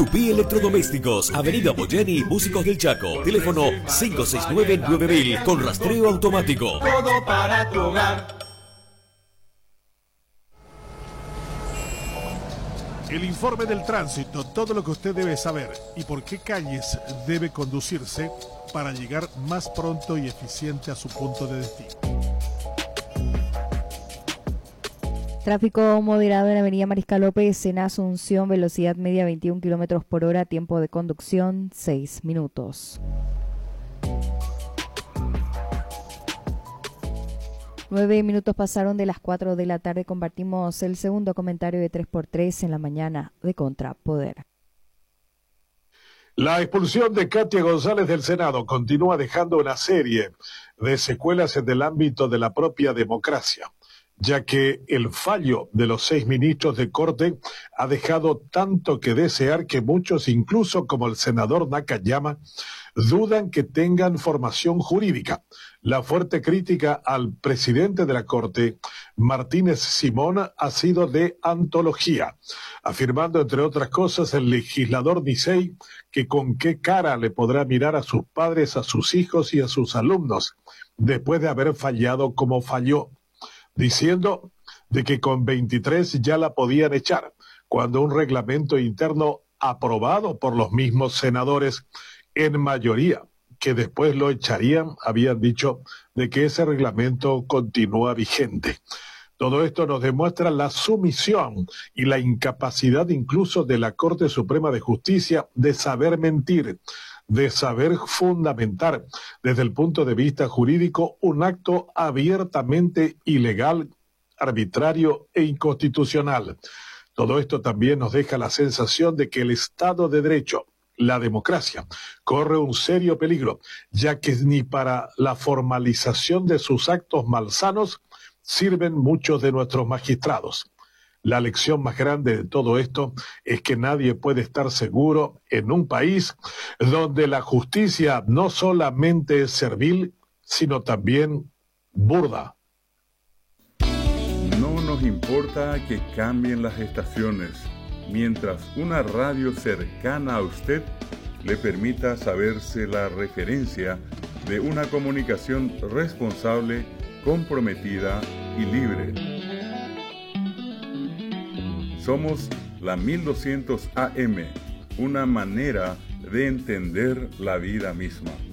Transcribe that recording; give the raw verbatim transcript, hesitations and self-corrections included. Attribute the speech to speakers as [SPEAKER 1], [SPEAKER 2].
[SPEAKER 1] Tupí Electrodomésticos, Avenida Boyeni, Músicos del Chaco. Teléfono cinco seis nueve nueve mil con rastreo automático.
[SPEAKER 2] Todo para tu hogar.
[SPEAKER 3] El informe del tránsito, todo lo que usted debe saber y por qué calles debe conducirse para llegar más pronto y eficiente a su punto de destino.
[SPEAKER 4] Tráfico moderado en Avenida Mariscal López en Asunción, velocidad media veintiún kilómetros por hora, tiempo de conducción seis minutos. Nueve minutos pasaron de las cuatro de la tarde. Compartimos el segundo comentario de tres por tres en la mañana de Contrapoder.
[SPEAKER 3] La expulsión de Katia González del Senado continúa dejando una serie de secuelas en el ámbito de la propia democracia, ya que el fallo de los seis ministros de Corte ha dejado tanto que desear que muchos, incluso como el senador Nakayama, dudan que tengan formación jurídica. La fuerte crítica al presidente de la Corte, Martínez Simón, ha sido de antología, afirmando, entre otras cosas, el legislador Nicey que con qué cara le podrá mirar a sus padres, a sus hijos y a sus alumnos, después de haber fallado como falló, diciendo de que con veintitrés ya la podían echar, cuando un reglamento interno aprobado por los mismos senadores en mayoría, que después lo echarían, habían dicho de que ese reglamento continúa vigente. Todo esto nos demuestra la sumisión y la incapacidad incluso de la Corte Suprema de Justicia de saber mentir, de saber fundamentar desde el punto de vista jurídico un acto abiertamente ilegal, arbitrario e inconstitucional. Todo esto también nos deja la sensación de que el Estado de Derecho, la democracia, corre un serio peligro, ya que ni para la formalización de sus actos malsanos sirven muchos de nuestros magistrados. La lección más grande de todo esto es que nadie puede estar seguro en un país donde la justicia no solamente es servil, sino también burda.
[SPEAKER 5] No nos importa que cambien las estaciones, mientras una radio cercana a usted le permita saberse la referencia de una comunicación responsable, comprometida y libre. Somos la mil doscientos A M, una manera de entender la vida misma.